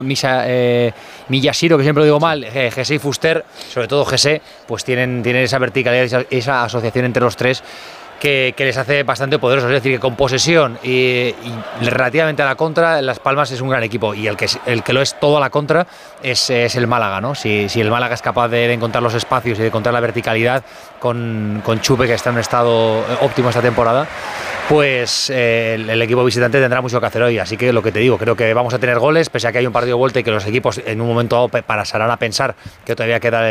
Miyashiro, que siempre lo digo mal, Gese y Fuster, sobre todo Gese, pues tienen esa verticalidad, esa asociación entre los tres que les hace bastante poderosos. Es decir, que con posesión y relativamente a la contra, Las Palmas es un gran equipo, y el que lo es todo a la contra es el Málaga, ¿no? Si el Málaga es capaz de encontrar los espacios y de encontrar la verticalidad con Chupe, que está en un estado óptimo esta temporada, pues el equipo visitante tendrá mucho que hacer hoy. Así que lo que te digo, creo que vamos a tener goles, pese a que hay un partido de vuelta y que los equipos en un momento dado pasarán a pensar que todavía queda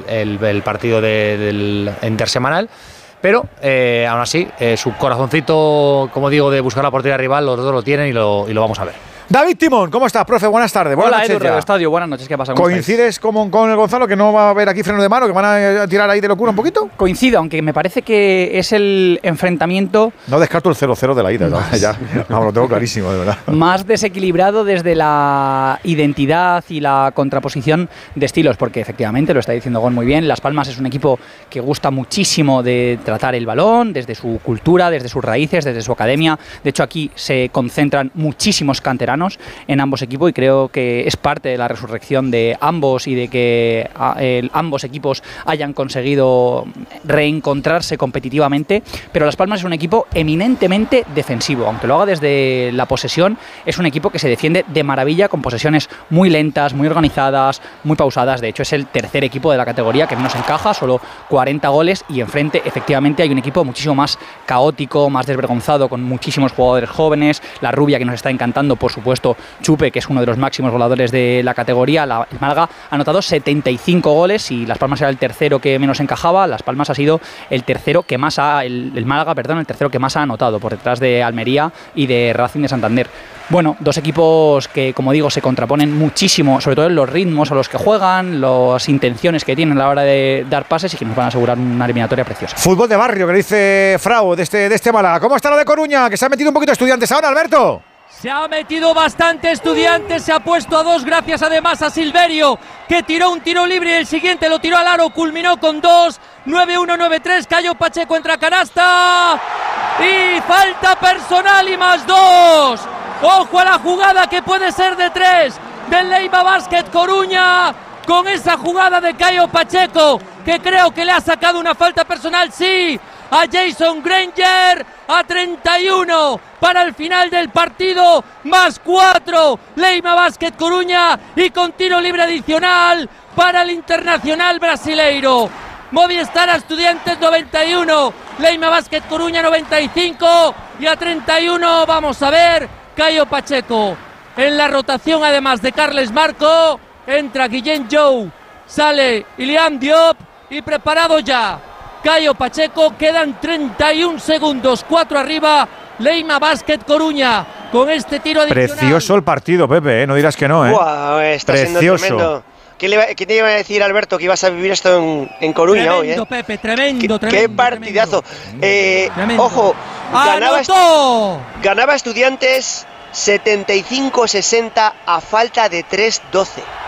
el partido del intersemanal. Pero aún así, su corazoncito, como digo, de buscar la portería rival, los dos lo tienen y lo vamos a ver. David Timón, ¿cómo estás, profe? Buenas tardes. Buenas noches. Hola, Edu, Estadio. Buenas noches, ¿qué pasa? ¿Coincides con el Gonzalo, que no va a haber aquí freno de mano, que van a tirar ahí de locura un poquito? Coincido, aunque me parece que es el enfrentamiento... No descarto el 0-0 de la ida, ya, lo tengo clarísimo, de verdad. Más desequilibrado desde la identidad y la contraposición de estilos, porque efectivamente, lo está diciendo Gon muy bien, Las Palmas es un equipo que gusta muchísimo de tratar el balón, desde su cultura, desde sus raíces, desde su academia. De hecho, aquí se concentran muchísimos canteranos en ambos equipos, y creo que es parte de la resurrección de ambos y de que ambos equipos hayan conseguido reencontrarse competitivamente. Pero Las Palmas es un equipo eminentemente defensivo, aunque lo haga desde la posesión. Es un equipo que se defiende de maravilla, con posesiones muy lentas, muy organizadas, muy pausadas. De hecho, es el tercer equipo de la categoría que menos encaja, solo 40 goles, y enfrente efectivamente hay un equipo muchísimo más caótico, más desvergonzado, con muchísimos jugadores jóvenes. La rubia, que nos está encantando, por supuesto, Chupe, que es uno de los máximos goleadores de la categoría. El Málaga ha anotado 75 goles y Las Palmas era el tercero que menos encajaba. Las Palmas ha sido el tercero que más el Málaga, el tercero que más ha anotado, por detrás de Almería y de Racing de Santander. Bueno, dos equipos que, como digo, se contraponen muchísimo, sobre todo en los ritmos a los que juegan, las intenciones que tienen a la hora de dar pases, y que nos van a asegurar una eliminatoria preciosa. Fútbol de barrio, que dice Frau de este Málaga. ¿Cómo está lo de Coruña? Que se ha metido un poquito Estudiantes ahora, Alberto. Se ha metido bastante Estudiantes, se ha puesto a 2 gracias además a Silverio, que tiró un tiro libre y el siguiente lo tiró al aro, culminó con 2, 9-1, 9-3, Cayo Pacheco entra a canasta y falta personal y más 2. Ojo a la jugada que puede ser de 3 del Leiva Basket Coruña, con esa jugada de Cayo Pacheco, que creo que le ha sacado una falta personal, sí, a Jason Granger, a 31 para el final del partido, más 4 Leiva Basket Coruña, y con tiro libre adicional para el Internacional brasileiro. Movistar a Estudiantes 91, Leiva Basket Coruña 95, y a 31 vamos a ver Cayo Pacheco. En la rotación, además de Carles Marco, entra Guillén Jou, sale Iliam Diop, y preparado ya Cayo Pacheco. Quedan 31 segundos, 4 arriba Leiva Basket Coruña, con este tiro adicional. Precioso el partido, Pepe, no dirás que no, Wow, está precioso. Siendo tremendo. ¿Qué te iba a decir, Alberto, que ibas a vivir esto en Coruña tremendo, hoy? Pepe, tremendo. Qué partidazo. Tremendo. Ojo, ¡anotó! ganaba Estudiantes 75-60 a falta de 3-12.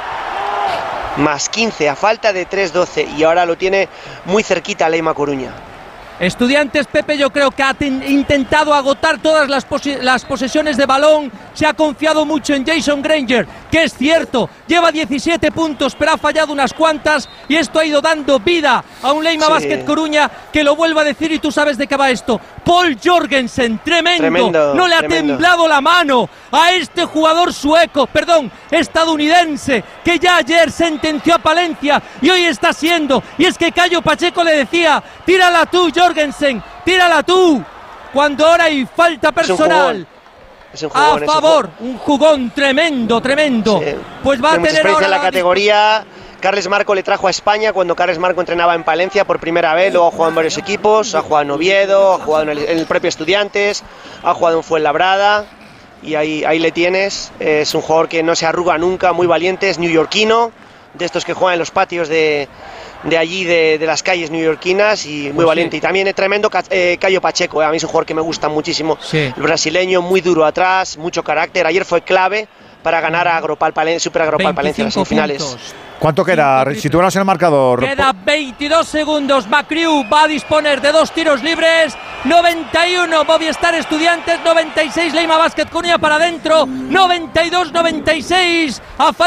Más 15 a falta de 3-12, y ahora lo tiene muy cerquita Leiva Coruña. Estudiantes, Pepe, yo creo que ha intentado agotar todas las posesiones de balón. Se ha confiado mucho en Jason Granger, que es cierto, lleva 17 puntos, pero ha fallado unas cuantas, y esto ha ido dando vida a un Leiva Basket Coruña, que lo vuelvo a decir, y tú sabes de qué va esto. Paul Jorgensen, tremendo. No le ha temblado la mano a este jugador estadounidense, que ya ayer sentenció a Palencia y hoy está siendo. Y es que Cayo Pacheco le decía: tírala tú, Jorgensen, tírala tú, cuando ahora hay falta personal. Es un jugón, a favor, un jugón tremendo. Sí. Pues va a tener experiencia ahora en la categoría. Carles Marco le trajo a España cuando Carles Marco entrenaba en Palencia por primera vez, luego ha jugado en varios equipos, ha jugado en Oviedo, ha jugado en el propio Estudiantes, ha jugado en Fuenlabrada, y ahí le tienes. Es un jugador que no se arruga nunca, muy valiente, es neoyorquino, de estos que juegan en los patios de allí, de las calles neoyorquinas, y muy valiente. Y también es tremendo Cayo Pacheco, a mí es un jugador que me gusta muchísimo, el brasileño, muy duro atrás, mucho carácter. Ayer fue clave para ganar a Super Agropal Palencia en las semifinales. Puntos. ¿Cuánto queda? Situarnos en el marcador. Queda 22 segundos. Macriu va a disponer de 2 tiros libres 91 Movistar Estudiantes, 96 Leima Basket Coruña para adentro, 92-96 a